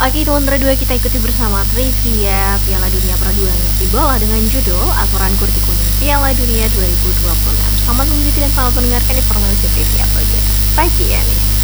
Oke, itu antara dua kita ikuti bersama trivia Piala Dunia Pro 2 ngerti bola dengan judul Aturan Kurti Kuning Piala Dunia 2026. Selamat mengikuti dan selamat mendengarkan informasi trivia pagi ya nih.